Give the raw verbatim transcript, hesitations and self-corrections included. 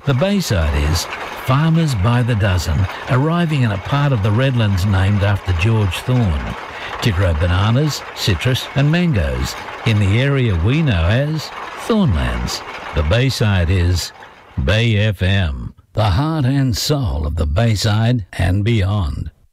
The Bayside is farmers by the dozen, arriving in a part of the Redlands named after George Thorne. Tickero bananas, citrus and mangoes in the area we know as Thornlands. The Bayside is Bay F M, the heart and soul of the Bayside and beyond.